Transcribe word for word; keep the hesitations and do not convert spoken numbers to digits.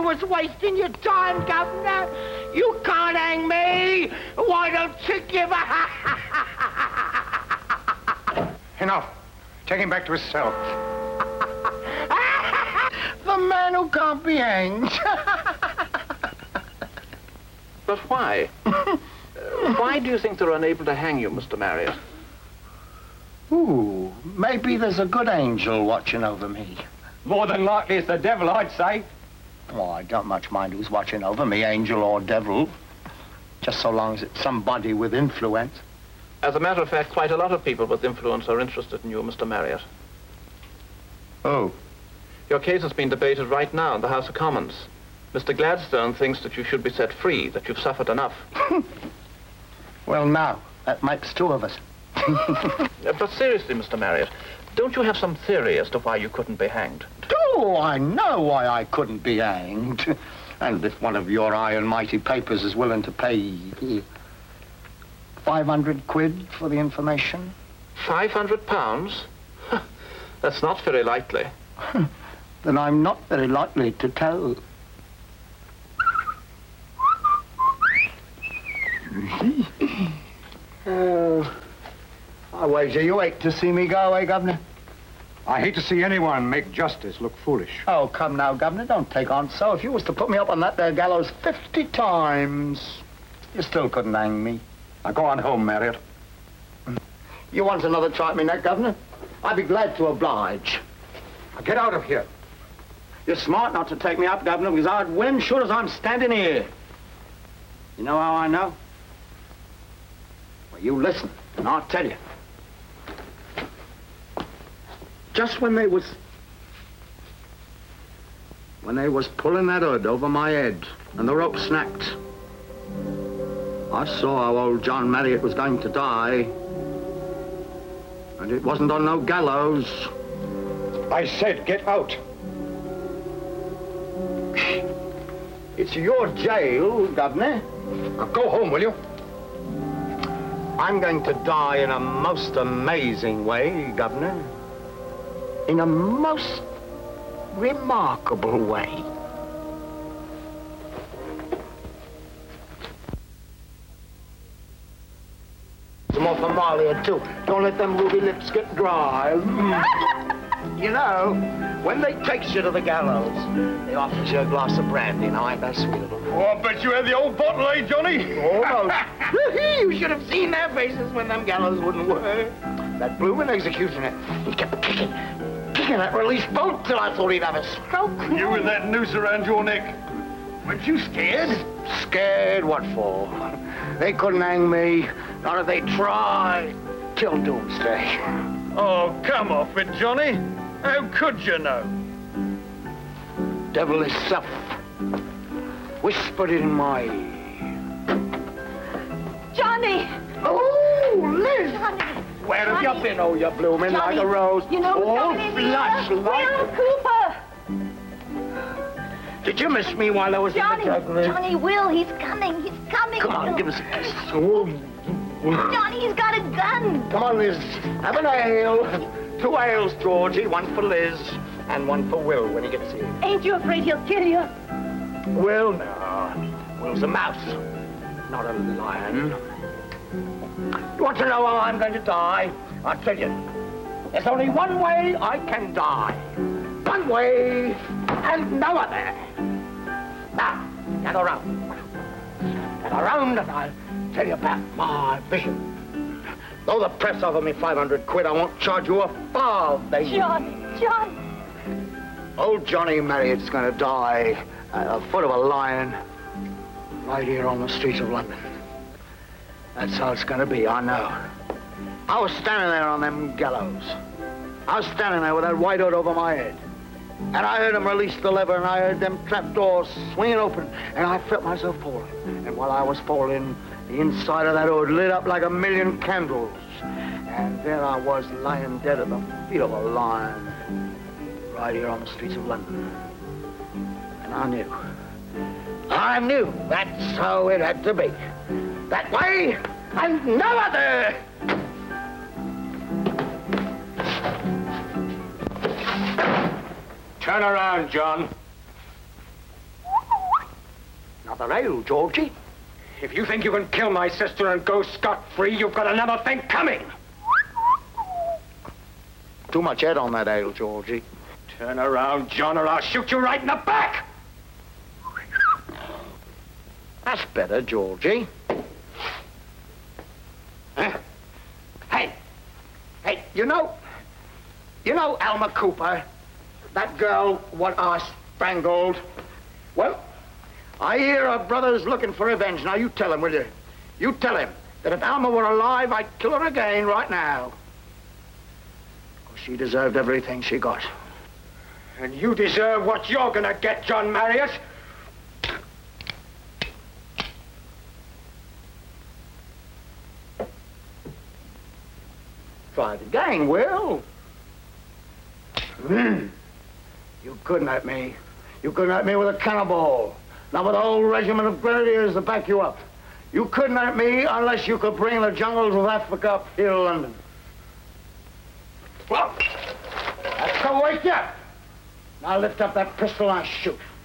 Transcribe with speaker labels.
Speaker 1: was wasting your time, Governor. You can't hang me. Why don't you give a...
Speaker 2: Enough. Take him back to his cell.
Speaker 1: The man who can't be hanged.
Speaker 3: But why? uh, why do you think they're unable to hang you, Mister Marriott?
Speaker 1: Ooh, maybe there's a good angel watching over me.
Speaker 2: More than likely it's the devil, I'd say.
Speaker 1: Oh, I don't much mind who's watching over me, angel or devil. Just so long as it's somebody with influence.
Speaker 3: As a matter of fact, quite a lot of people with influence are interested in you, Mister Marriott.
Speaker 1: Oh.
Speaker 3: Your case is being debated right now in the House of Commons. Mister Gladstone thinks that you should be set free, that you've suffered enough.
Speaker 1: Well, now, that makes two of us.
Speaker 3: But seriously, Mister Marriott, don't you have some theory as to why you couldn't be hanged?
Speaker 1: Oh, I know why I couldn't be hanged. And if one of your high and mighty papers is willing to pay five hundred quid for the information.
Speaker 3: Five hundred pounds? That's not very likely.
Speaker 1: Then I'm not very likely to tell. uh, I wager you hate to see me go, eh, Governor?
Speaker 2: I hate to see anyone make justice look foolish.
Speaker 1: Oh, come now, Governor, don't take on so. If you was to put me up on that there gallows fifty times, you still couldn't hang me.
Speaker 2: Now go on home, Marriott.
Speaker 1: You want another try at me neck, Governor? I'd be glad to oblige.
Speaker 2: Now get out of here.
Speaker 1: You're smart not to take me up, Governor, because I'd win sure as I'm standing here. You know how I know? Well, you listen, and I'll tell you. Just when they was... When they was pulling that hood over my head and the rope snapped, I saw how old John Marriott was going to die. And it wasn't on no gallows.
Speaker 2: I said get out.
Speaker 1: It's your jail, Governor.
Speaker 2: Now go home, will you?
Speaker 1: I'm going to die in a most amazing way, Governor. In a most remarkable way. Some more for Malia, too. Don't let them ruby lips get dry. You know, when they takes you to the gallows, they offers you a glass of brandy. Now, ain't that sweet of them?
Speaker 2: Oh, I bet you had the old bottle, eh, Johnny?
Speaker 1: Almost. You should have seen their faces when them gallows wouldn't work. That bloomin' executioner, he kept kicking, kicking that release bolt till I thought he'd have a stroke.
Speaker 2: You with that noose around your neck. Weren't you scared?
Speaker 1: Scared what for? They couldn't hang me, not if they tried, till doomsday.
Speaker 2: Oh, come off it, Johnny. How could you know?
Speaker 1: Devil himself whispered in my ear.
Speaker 4: Johnny!
Speaker 1: Oh, Liz!
Speaker 4: Johnny!
Speaker 1: Where have
Speaker 4: Johnny.
Speaker 1: you been? Oh, you're blooming
Speaker 4: Johnny,
Speaker 1: like a rose.
Speaker 4: You know what's
Speaker 1: all
Speaker 4: going in
Speaker 1: flush
Speaker 4: here?
Speaker 1: like...
Speaker 4: Will Cooper!
Speaker 1: Did you miss me while I was
Speaker 4: Johnny,
Speaker 1: in the juggling?
Speaker 4: Johnny, Will, he's coming. He's coming.
Speaker 1: Come on, give us a kiss. Oh.
Speaker 4: Johnny, he's got a gun.
Speaker 1: Come on, Liz. Have an ale. Two ales, Georgie. One for Liz and one for Will when he gets here.
Speaker 4: Ain't you afraid he'll kill you?
Speaker 1: Will, no. Will's a mouse, not a lion. You want to know how I'm going to die? I'll tell you. There's only one way I can die. One way and no other. Now, gather round. Gather round and I'll tell you about my vision. Though the press offer me five hundred quid, I won't charge you a farthing.
Speaker 4: Johnny, Johnny.
Speaker 1: Old Johnny Marriott's going to die at the foot of a lion right here on the streets of London. That's how it's going to be, I know. I was standing there on them gallows. I was standing there with that white hood over my head. And I heard them release the lever, and I heard them trapdoors swinging open, and I felt myself falling. And while I was falling, the inside of that hood lit up like a million candles. And there I was lying dead at the feet of a lion, right here on the streets of London. And I knew, I knew that's how it had to be. That way, and no other!
Speaker 2: Turn around, John.
Speaker 1: Another ale, Georgie.
Speaker 5: If you think you can kill my sister and go scot-free, you've got another thing coming.
Speaker 1: Too much head on that ale, Georgie.
Speaker 5: Turn around, John, or I'll shoot you right in the back.
Speaker 1: That's better, Georgie. Huh? Hey, hey, you know, you know Alma Cooper, that girl what I strangled? Well, I hear her brother's looking for revenge. Now, you tell him, will you? You tell him that if Alma were alive, I'd kill her again right now. She deserved everything she got.
Speaker 5: And you deserve what you're gonna get, John Marriott.
Speaker 1: Try it again, Will. Mm. You couldn't hurt me. You couldn't hurt me with a cannonball. Not with a whole regiment of grenadiers to back you up. You couldn't hurt me unless you could bring the jungles of Africa up here to London. Well, that's to wake you up. Now lift up that pistol and shoot.